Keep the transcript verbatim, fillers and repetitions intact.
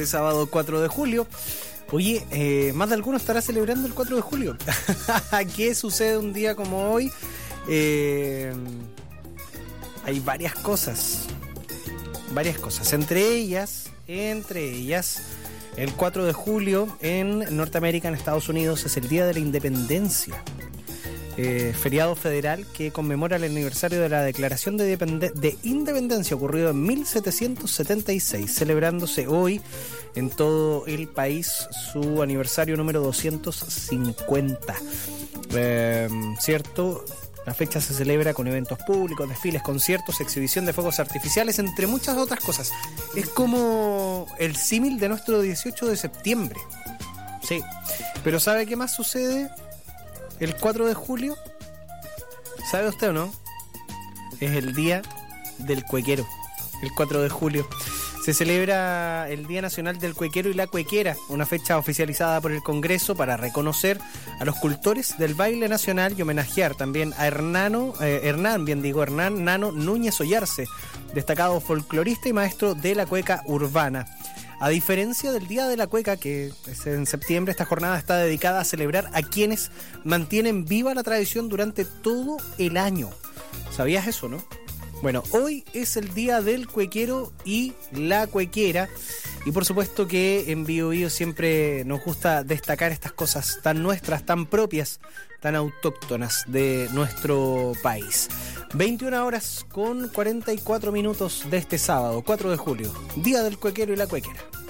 Sábado cuatro de julio. Oye, eh, más de alguno estará celebrando el cuatro de julio. ¿Qué sucede un día como hoy? Eh, hay varias cosas. Varias cosas. Entre ellas, entre ellas, el cuatro de julio en Norteamérica, en Estados Unidos, es el Día de la Independencia. Eh, feriado federal que conmemora el aniversario de la Declaración de, Depende- de Independencia ocurrido en mil setecientos setenta y seis, celebrándose hoy en todo el país su aniversario número doscientos cincuenta. Eh, ¿Cierto? La fecha se celebra con eventos públicos, desfiles, conciertos, exhibición de fuegos artificiales, entre muchas otras cosas. Es como el símil de nuestro dieciocho de septiembre. Sí. Pero ¿sabe qué más sucede el cuatro de julio? ¿Sabe usted o no? Es el Día del Cuequero. El cuatro de julio se celebra el Día Nacional del Cuequero y la Cuequera, una fecha oficializada por el Congreso para reconocer a los cultores del baile nacional y homenajear también a Hernano, eh, Hernán, bien digo, Hernán Nano Núñez Ollarse, destacado folclorista y maestro de la cueca urbana. A diferencia del Día de la Cueca, que es en septiembre, esta jornada está dedicada a celebrar a quienes mantienen viva la tradición durante todo el año. ¿Sabías eso, no? Bueno, hoy es el Día del Cuequero y la Cuequera. Y por supuesto que en Bio Bio siempre nos gusta destacar estas cosas tan nuestras, tan propias, tan autóctonas de nuestro país. veintiuna horas con cuarenta y cuatro minutos de este sábado, cuatro de julio, Día del Cuequero y la Cuequera.